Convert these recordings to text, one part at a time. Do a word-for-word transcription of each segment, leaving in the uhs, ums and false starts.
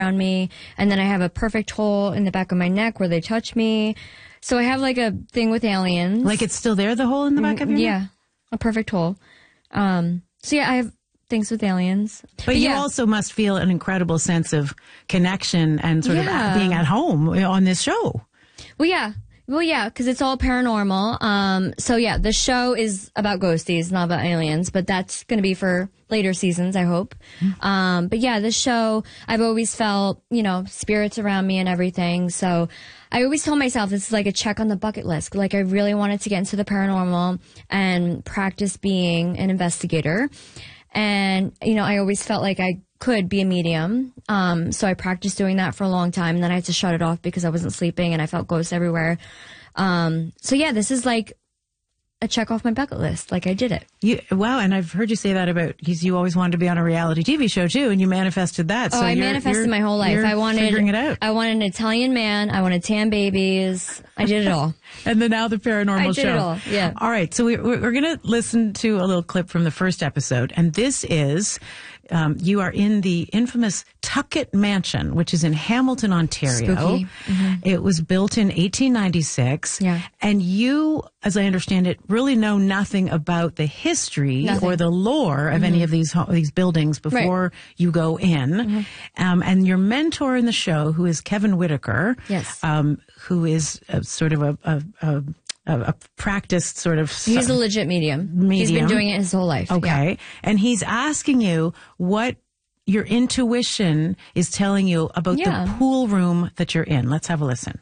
around me, and then I have a perfect hole in the back of my neck where they touch me. So I have like a thing with aliens. Like it's still there, the hole in the back of your yeah, neck? a perfect hole. Um, so yeah, I have things with aliens. But, but you yeah. also must feel an incredible sense of connection and sort Yeah. of being at home on this show. Well, yeah. Well, yeah, because it's all paranormal. Um, so yeah, the show is about ghosties, not about aliens, but that's going to be for later seasons, I hope. Mm. Um, but yeah, the show, I've always felt, you know, spirits around me and everything. So I always told myself this is like a check on the bucket list. Like I really wanted to get into the paranormal and practice being an investigator. And, you know, I always felt like I could be a medium. Um, so I practiced doing that for a long time, and then I had to shut it off because I wasn't sleeping and I felt ghosts everywhere. Um, so yeah, this is like a check off my bucket list. Like I did it. You, wow. And I've heard you say that about, because you always wanted to be on a reality T V show too, and you manifested that. Oh, so I you're, manifested you're, my whole life. You're I wanted, figuring it out. I wanted an Italian man. I wanted tan babies. I did it all. And then now the paranormal I did show. it all. Yeah. All right. So we, we're, we're going to listen to a little clip from the first episode. And this is, um, you are in the infamous Tuckett Mansion, which is in Hamilton, Ontario. Spooky. Mm-hmm. It was built in eighteen ninety-six. Yeah. And you, as I understand it, really know nothing about the history Nothing. or the lore of mm-hmm. any of these these buildings before right. you go in. Mm-hmm. Um, and your mentor in the show, who is Kevin Whitaker, yes, um, who is a, sort of a, a, a A, a practiced sort of... He's a legit medium. medium. He's been doing it his whole life. Okay. Yeah. And he's asking you what your intuition is telling you about yeah. the pool room that you're in. Let's have a listen.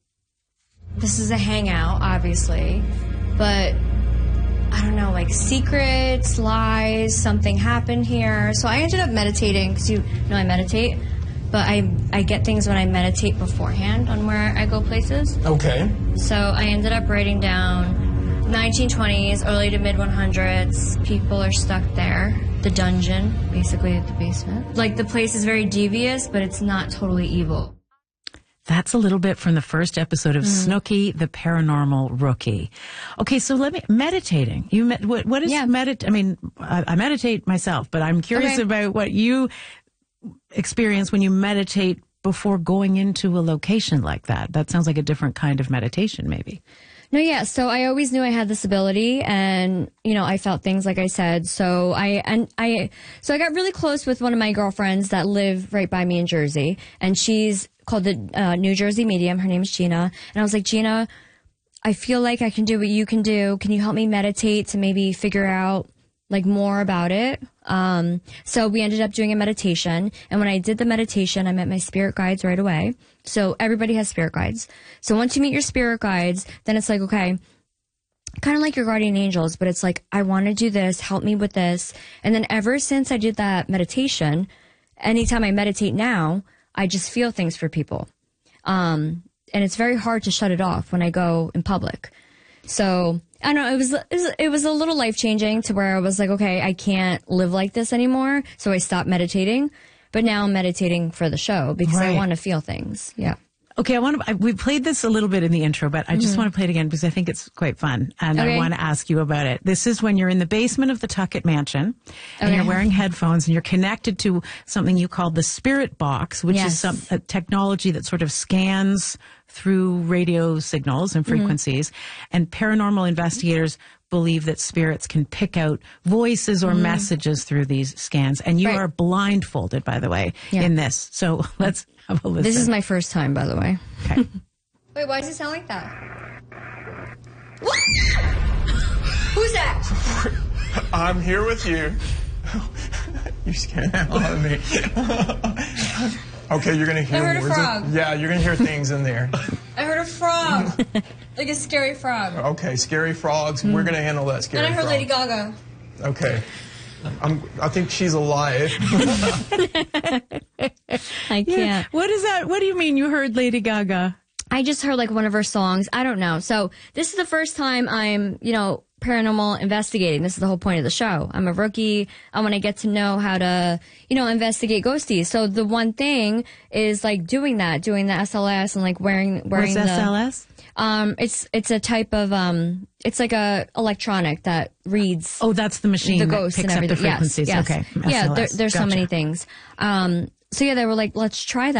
This is a hangout, obviously, but I don't know, like secrets, lies, something happened here. So I ended up meditating, because you know I meditate. But I I get things when I meditate beforehand on where I go places. Okay. So I ended up writing down nineteen twenties, early to mid hundreds. People are stuck there. The dungeon, basically at the basement. Like the place is very devious, but it's not totally evil. That's a little bit from the first episode of mm. Snooki, the Paranormal Rookie. Okay, so let me, meditating. You med, what, what is yeah. medit? I mean, I, I meditate myself, but I'm curious okay. about what you experience when you meditate before going into a location like that. That sounds like a different kind of meditation, maybe. No, yeah. So I always knew I had this ability, and you know, I felt things like I said. So I and I so I got really close with one of my girlfriends that live right by me in Jersey, and she's called the uh, New Jersey Medium. Her name is Gina, and I was like, Gina, I feel like I can do what you can do. Can you help me meditate to maybe figure out like more about it? Um, so we ended up doing a meditation. And when I did the meditation, I met my spirit guides right away. So everybody has spirit guides. So once you meet your spirit guides, then it's like, okay, kind of like your guardian angels, but it's like, I want to do this, help me with this. And then ever since I did that meditation, anytime I meditate now, I just feel things for people. Um, and it's very hard to shut it off when I go in public. So I don't know, it was, it was, it was a little life-changing to where I was like, okay, I can't live like this anymore. So I stopped meditating, but now I'm meditating for the show because right. I want to feel things. Yeah. Okay, I want to, I, we played this a little bit in the intro, but I just mm-hmm. want to play it again because I think it's quite fun. And okay. I want to ask you about it. This is when you're in the basement of the Tuckett Mansion and okay. you're wearing headphones and you're connected to something you call the spirit box, which yes. is some a technology that sort of scans through radio signals and frequencies. Mm-hmm. And paranormal investigators believe that spirits can pick out voices or mm. messages through these scans. And you right. are blindfolded, by the way, yeah. in this. So let's have a listen. This is my first time, by the way. Okay. Wait, why does it sound like that? What? Who's that? I'm here with you. You scared the hell out of me. Okay, you're going to hear I heard words. a frog. Of, yeah, you're going to hear things in there. I heard a frog. Like a scary frog. Okay, scary frogs. Mm. We're going to handle that scary And I heard frog. Lady Gaga. Okay. I'm, I think she's alive. I can't. Yeah. What is that? What do you mean you heard Lady Gaga? I just heard like one of her songs. I don't know. So this is the first time I'm, you know, paranormal investigating. This is the whole point of the show. I'm a rookie. I want to get to know how to, you know, investigate ghosties. So the one thing is like doing that, doing the S L S and like wearing, wearing What's the, S L S? Um, it's, it's a type of, um, it's like a electronic that reads. Oh, that's the machine the that ghosts picks and up the everything. frequencies. Yes, yes. Okay. Yeah, there, there's gotcha. so many things. Um, so yeah, they were like, let's try that.